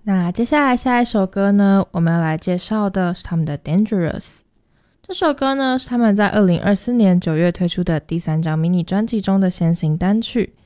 那接下来下一首歌呢，我们要来介绍的是他们的 Dangerous。 这首歌呢是他们在2024年9月推出的第3张迷你专辑中的先行单曲，